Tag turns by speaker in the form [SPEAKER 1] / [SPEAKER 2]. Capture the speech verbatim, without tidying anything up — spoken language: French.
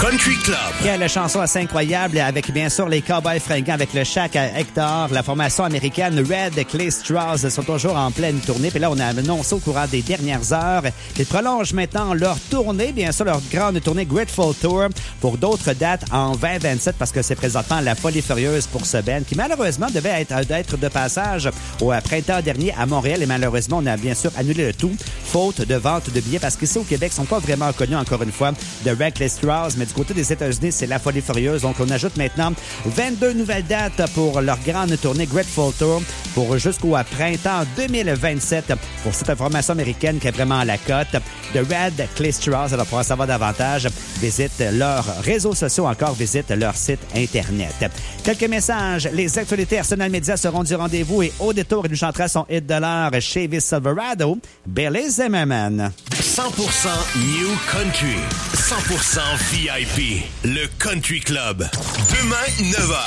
[SPEAKER 1] Country Club.
[SPEAKER 2] Quelle chanson assez incroyable avec bien sûr les Cowboys fringants avec le Shaq à Hector. La formation américaine Red Clay Straws sont toujours en pleine tournée. Puis là, on a annoncé au courant des dernières heures qu'ils prolongent maintenant leur tournée, bien sûr leur grande tournée Grateful Tour pour d'autres dates en vingt vingt-sept parce que c'est présentement la folie furieuse pour ce band qui malheureusement devait être, être de passage au printemps dernier à Montréal et malheureusement on a bien sûr annulé le tout faute de vente de billets parce qu'ici au Québec ils sont pas vraiment connus encore une fois de Red Clay Straws, mais du côté des États-Unis c'est la folie furieuse. Donc on ajoute maintenant vingt-deux nouvelles dates pour leur grande tournée Grateful Tour pour jusqu'au printemps deux mille vingt-sept pour cette information américaine qui est vraiment à la cote de Red Clay Straws. Alors pour en savoir davantage, visite leurs réseaux sociaux, encore visite leur site Internet. Quelques messages. Les actualités Arsenal Media seront du rendez-vous et au détour, il nous chantera son hit de l'heure Chevy Silverado, Billy Zimmerman.
[SPEAKER 1] cent pour cent New Country, cent pour cent V I P, le Country Club. Demain, neuf heures.